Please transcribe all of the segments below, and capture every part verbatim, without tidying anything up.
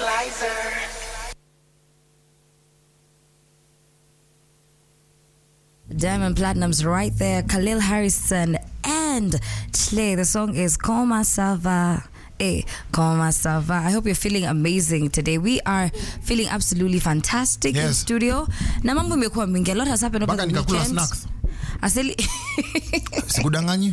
Diamond Platinum's right there. Khalil Harrison and Chle. The song is Comment ça va? Hey, comment ça va? I hope you're feeling amazing today. We are feeling absolutely fantastic yes. in studio. Na mambo imekuwa mingi. A lot has happened over the weekend. Snacks. Asili Sikudanganyi.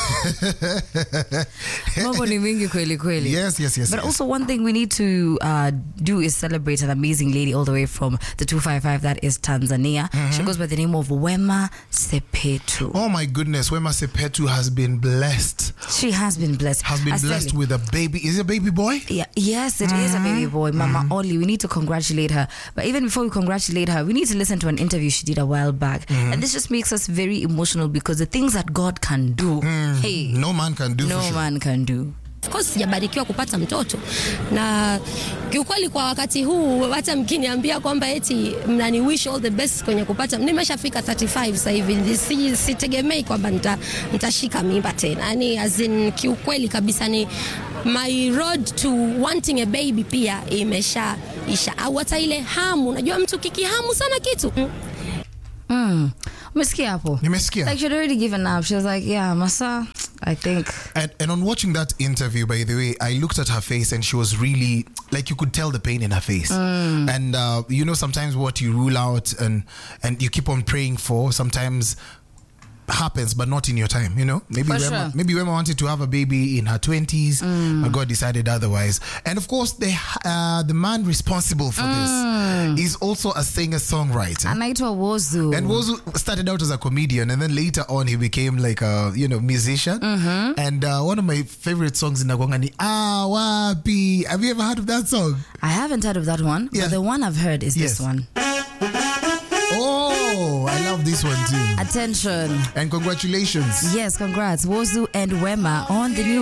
Mambo ni mingi kweli kweli. Yes, yes, yes. But yes. also one thing we need to uh, do is celebrate an amazing lady all the way from the two five five, that is Tanzania. Mm-hmm. She goes by the name of Wema Sepetu. Oh my goodness, Wema Sepetu has been blessed. She has been blessed. Has been Asili. blessed with a baby. Is it a baby boy? Yeah, yes, it mm-hmm. is a baby boy, Mama mm-hmm. Oli. We need to congratulate her. But even before we congratulate her, we need to listen to an interview she did a while back. Mm-hmm. And this just makes us very emotional because the things that God can do, mm. hey, no man can do. No for sure. man can do. Of course sijabarikiwa kupata mtoto, na kiukweli kwa wakati huu hata mkiniambia kwamba eti mnani wish all the best kwenye kupata, nimeshafika thirty-five sasa hivi, si sitegemei kwamba nita nitashika mimba tena. Yani as in kiukweli kabisa ni my road to wanting a baby pia imesha isha, au hata ile hamu, unajua mtu kikihamu sana kitu mm. Mm. Umesikia hapo? Nimesikia. Like she'd already given up. She was like, yeah, Masa, I think. And, and on watching that interview, by the way, I looked at her face and she was really, like you could tell the pain in her face. Mm. And uh, you know, sometimes what you rule out and, and you keep on praying for, sometimes happens, but not in your time, you know. Maybe Wema, sure. maybe Wema wanted to have a baby in her twenties, mm. but God decided otherwise. And of course, the uh, the man responsible for mm. this is also a singer-songwriter. Anaitwa Wozu. And Wozu started out as a comedian, and then later on he became like a you know musician. Mm-hmm. And uh, one of my favorite songs in Nagwanga ni Awapi. Have you ever heard of that song? I haven't heard of that one, yeah. but the one I've heard is yes. this one. Oh, I love this one too. Attention. And congratulations. Yes, congrats. Wozu and Wema on the new